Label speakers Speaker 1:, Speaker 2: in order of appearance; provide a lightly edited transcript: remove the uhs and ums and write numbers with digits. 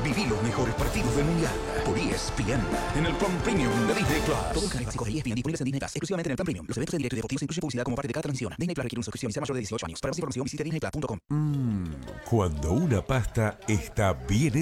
Speaker 1: Viví los mejores partidos del Mundial por ESPN en el plan premium de Disney Plus. Todos los canales básicos de ESPN disponibles en Disney Plus, exclusivamente en el plan premium. Los eventos en directo y deportivos incluyen publicidad como parte de cada transmisión. Disney Plus requiere una suscripción y sea mayor de 18 años. Para más información visite disneyplus.com.
Speaker 2: Cuando una pasta está bien